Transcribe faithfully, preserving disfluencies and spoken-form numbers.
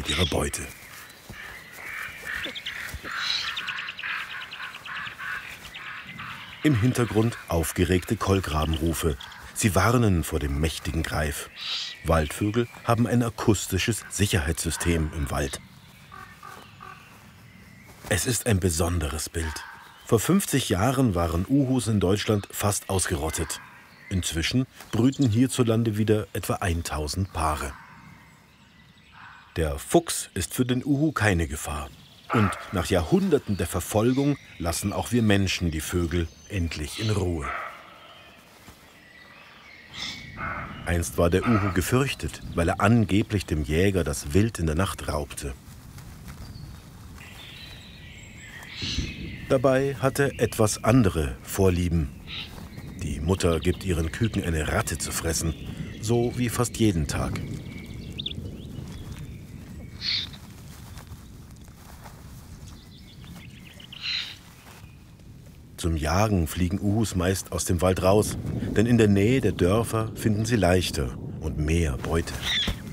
ihrer Beute. Im Hintergrund aufgeregte Kolkrabenrufe. Sie warnen vor dem mächtigen Greif. Waldvögel haben ein akustisches Sicherheitssystem im Wald. Es ist ein besonderes Bild. Vor fünfzig Jahren waren Uhus in Deutschland fast ausgerottet. Inzwischen brüten hierzulande wieder etwa tausend Paare. Der Fuchs ist für den Uhu keine Gefahr. Und nach Jahrhunderten der Verfolgung lassen auch wir Menschen die Vögel endlich in Ruhe. Einst war der Uhu gefürchtet, weil er angeblich dem Jäger das Wild in der Nacht raubte. Dabei hat er etwas andere Vorlieben. Die Mutter gibt ihren Küken eine Ratte zu fressen, so wie fast jeden Tag. Zum Jagen fliegen Uhus meist aus dem Wald raus, denn in der Nähe der Dörfer finden sie leichter und mehr Beute.